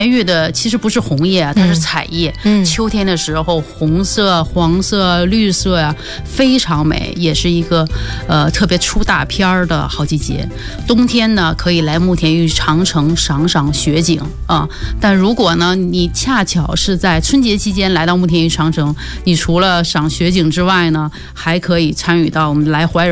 玉的其实不是红叶，它是彩叶。秋天的时候，红色、黄色、绿色呀，非常美，也是一个特别出大片儿的好季节。冬天呢，可以来慕田峪长城赏赏雪景啊。但如果呢，你恰巧是在春节期间来到慕田峪长城，你除了赏雪景之外呢，还可以参与到我们来怀柔